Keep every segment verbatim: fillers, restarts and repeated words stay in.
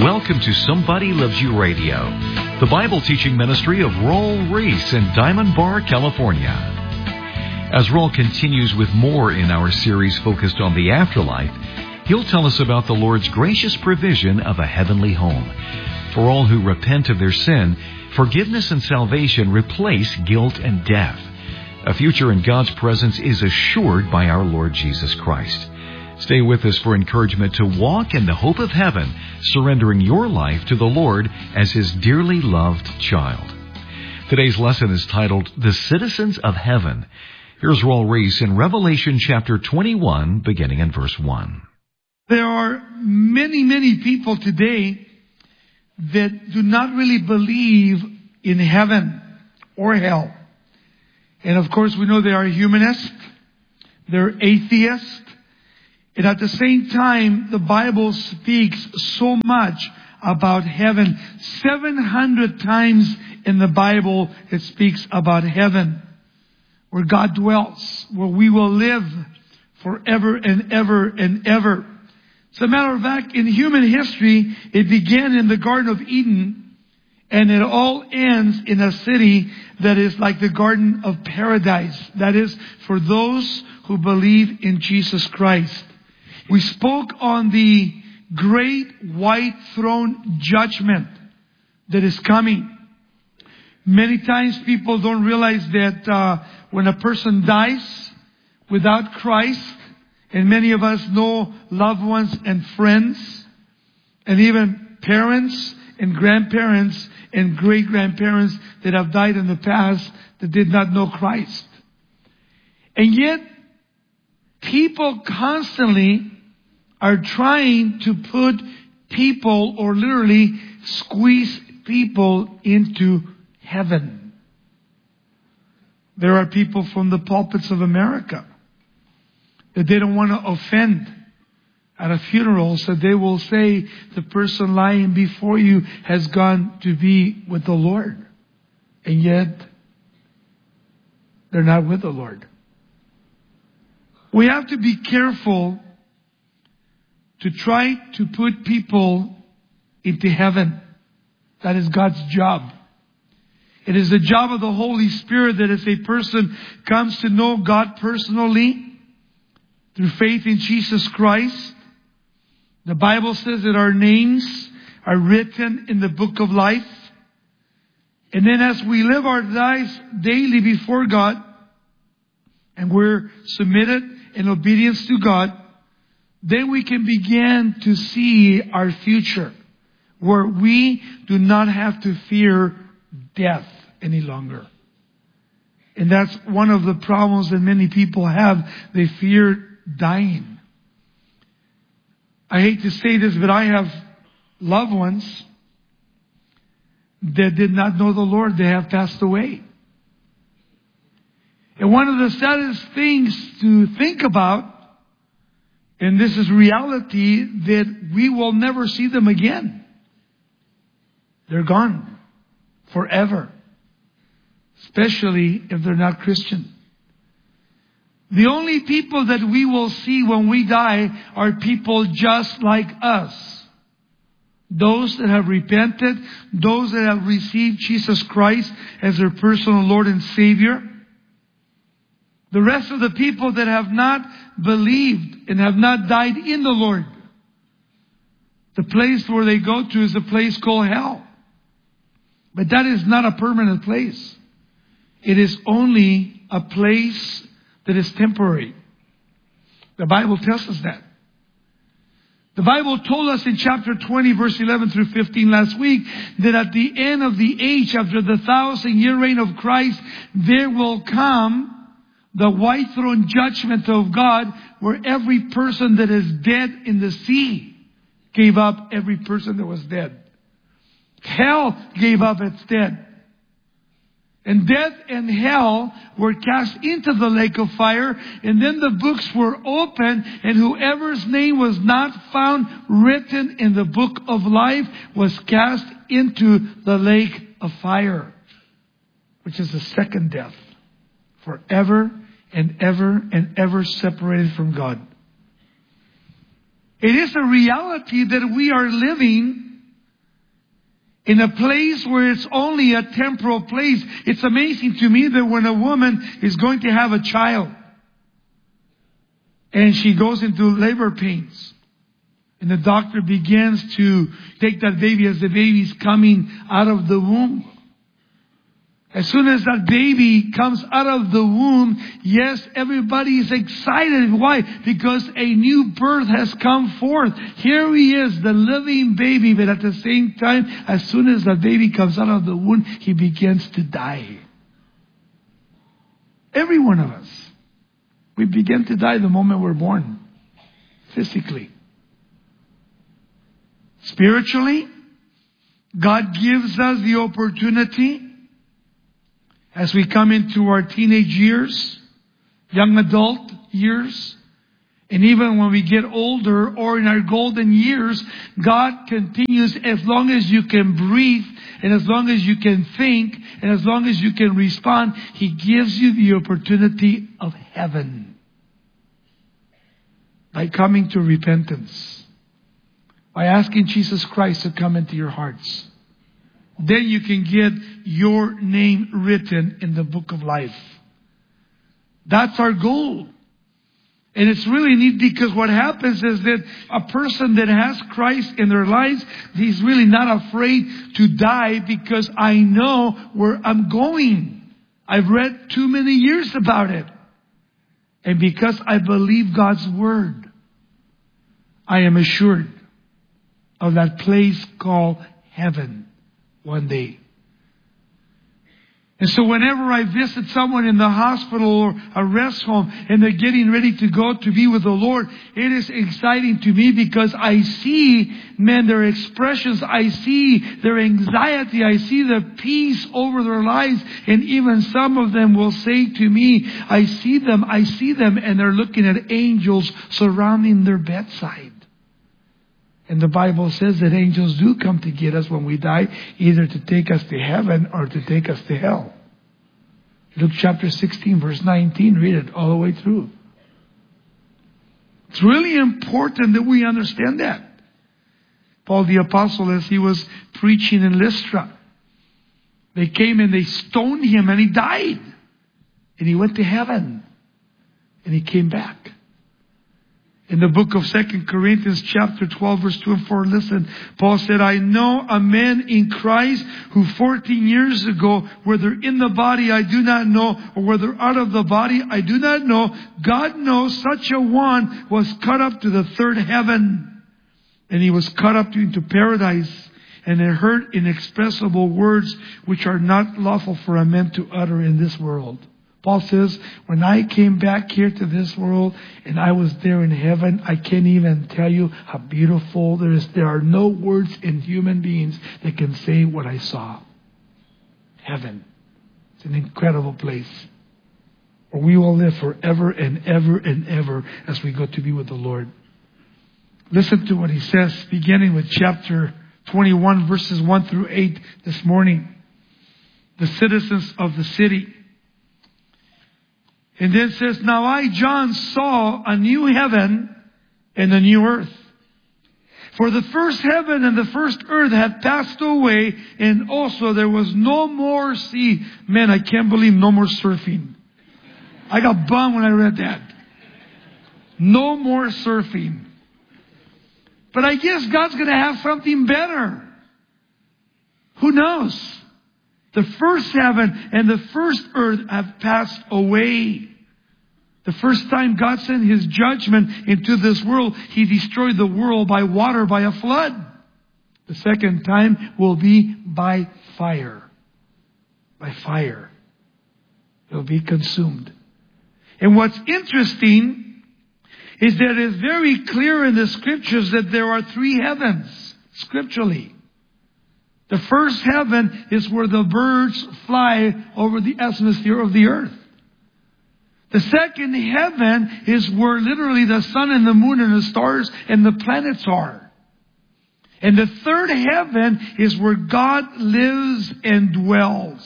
Welcome to Somebody Loves You Radio, the Bible teaching ministry of Roel Reese in Diamond Bar, California. As Roel continues with more in our series focused on the afterlife, he'll tell us about the Lord's gracious provision of a heavenly home. For all who repent of their sin, forgiveness and salvation replace guilt and death. A future in God's presence is assured by our Lord Jesus Christ. Stay with us for encouragement to walk in the hope of heaven, surrendering your life to the Lord as His dearly loved child. Today's lesson is titled, The Citizens of Heaven. Here's Roel Reese in Revelation chapter twenty-one, beginning in verse one. There are many, many people today that do not really believe in heaven or hell. And of course, we know they are humanists, they're atheists, and at the same time, the Bible speaks so much about heaven. seven hundred times in the Bible, it speaks about heaven, where God dwells, where we will live forever and ever and ever. As a matter of fact, in human history, it began in the Garden of Eden, and it all ends in a city that is like the Garden of Paradise. That is, for those who believe in Jesus Christ. We spoke on the great white throne judgment that is coming. Many times people don't realize that uh, when a person dies without Christ, and many of us know loved ones and friends, and even parents and grandparents and great-grandparents that have died in the past that did not know Christ. And yet, people constantly are trying to put people, or literally squeeze people into heaven. There are people from the pulpits of America that they don't want to offend at a funeral, so they will say the person lying before you has gone to be with the Lord. And yet, they're not with the Lord. We have to be careful to try to put people into heaven. That is God's job. It is the job of the Holy Spirit that as a person comes to know God personally through faith in Jesus Christ, the Bible says that our names are written in the book of life. And then as we live our lives daily before God, and we're submitted in obedience to God, then we can begin to see our future, where we do not have to fear death any longer. And that's one of the problems that many people have. They fear dying. I hate to say this, but I have loved ones that did not know the Lord. They have passed away. And one of the saddest things to think about, and this is reality, that we will never see them again. They're gone forever. Especially if they're not Christian. The only people that we will see when we die are people just like us. Those that have repented, those that have received Jesus Christ as their personal Lord and Savior. The rest of the people that have not believed and have not died in the Lord, the place where they go to is a place called hell. But that is not a permanent place. It is only a place that is temporary. The Bible tells us that. The Bible told us in chapter twenty, verse eleven through fifteen last week, that at the end of the age, after the thousand year reign of Christ, there will come the white throne judgment of God, where every person that is dead in the sea gave up every person that was dead. Hell gave up its dead. And death and hell were cast into the lake of fire. And then the books were opened. And whoever's name was not found written in the book of life was cast into the lake of fire, which is the second death. Forever and ever and ever separated from God. It is a reality that we are living In a place where it's only a temporal place. It's amazing to me that when a woman is going to have a child and she goes into labor pains and the doctor begins to take that baby as the baby's coming out of the womb. As soon as that baby comes out of the womb, yes, everybody is excited. Why? Because a new birth has come forth. Here he is, the living baby, but at the same time, as soon as the baby comes out of the womb, he begins to die. Every one of us. We begin to die the moment we're born. Physically. Spiritually, God gives us the opportunity as we come into our teenage years, young adult years, and even when we get older or in our golden years, God continues as long as you can breathe and as long as you can think and as long as you can respond, He gives you the opportunity of heaven. By coming to repentance. By asking Jesus Christ to come into your hearts. Then you can get your name written in the book of life. That's our goal. And it's really neat because what happens is that a person that has Christ in their lives, he's really not afraid to die because I know where I'm going. I've read too many years about it. And because I believe God's word, I am assured of that place called heaven. One day. And so whenever I visit someone in the hospital or a rest home and they're getting ready to go to be with the Lord, it is exciting to me because I see, man, their expressions. I see their anxiety. I see the peace over their lives. And even some of them will say to me, I see them, I see them, and they're looking at angels surrounding their bedside. And the Bible says that angels do come to get us when we die, either to take us to heaven or to take us to hell. Luke chapter sixteen, verse nineteen, read it all the way through. It's really important that we understand that. Paul the Apostle, as he was preaching in Lystra, they came and they stoned him and he died. And he went to heaven. And he came back. In the book of Second Corinthians chapter twelve, verse two and four, listen. Paul said, I know a man in Christ who fourteen years ago, whether in the body I do not know, or whether out of the body I do not know, God knows such a one was caught up to the third heaven. And he was caught up into paradise. And he heard inexpressible words which are not lawful for a man to utter in this world. Paul says, when I came back here to this world and I was there in heaven, I can't even tell you how beautiful there is. There are no words in human beings that can say what I saw. Heaven. It's an incredible place where we will live forever and ever and ever as we go to be with the Lord. Listen to what he says, beginning with chapter twenty-one, verses one through eight this morning. The citizens of the city. And then it says, now I, John, saw a new heaven and a new earth. For the first heaven and the first earth had passed away, and also there was no more sea. Man, I can't believe no more surfing. I got bummed when I read that. No more surfing. But I guess God's going to have something better. Who knows? The first heaven and the first earth have passed away. The first time God sent His judgment into this world, He destroyed the world by water, by a flood. The second time will be by fire. By fire. It will be consumed. And what's interesting is that it's very clear in the scriptures that there are three heavens, scripturally. The first heaven is where the birds fly over the atmosphere of the earth. The second heaven is where literally the sun and the moon and the stars and the planets are. And the third heaven is where God lives and dwells.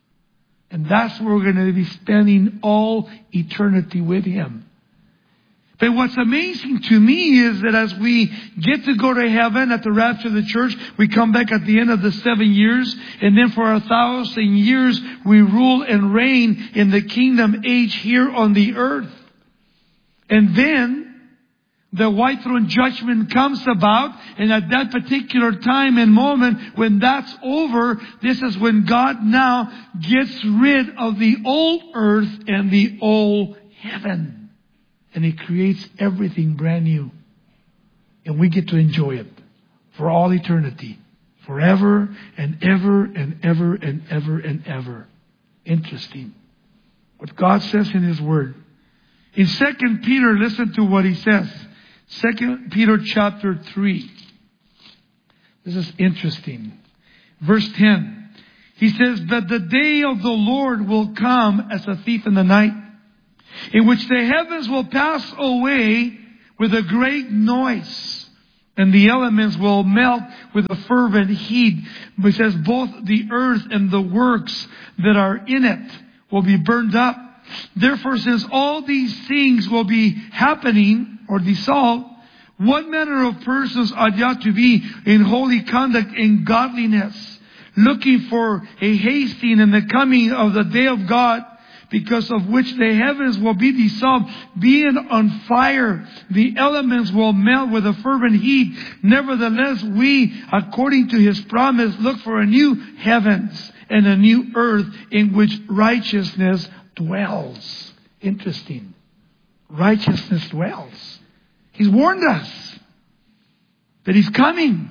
And that's where we're going to be spending all eternity with Him. But what's amazing to me is that as we get to go to heaven at the rapture of the church, we come back at the end of the seven years, and then for a thousand years we rule and reign in the kingdom age here on the earth. And then the white throne judgment comes about, and at that particular time and moment, when that's over, this is when God now gets rid of the old earth and the old heaven. And He creates everything brand new. And we get to enjoy it for all eternity. Forever and ever and ever and ever and ever. Interesting. What God says in His Word. In Second Peter, listen to what he says. Second Peter chapter three. This is interesting. Verse ten. He says, "But the day of the Lord will come as a thief in the night, in which the heavens will pass away with a great noise, and the elements will melt with a fervent heat." It says, "Both the earth and the works that are in it will be burned up. Therefore, since all these things will be happening," or dissolved, "what manner of persons ought you to be in holy conduct and godliness, looking for a hasting and the coming of the day of God, because of which the heavens will be dissolved, being on fire. The elements will melt with a fervent heat. Nevertheless, we, according to His promise, look for a new heavens and a new earth in which righteousness dwells." Interesting. Righteousness dwells. He's warned us that He's coming.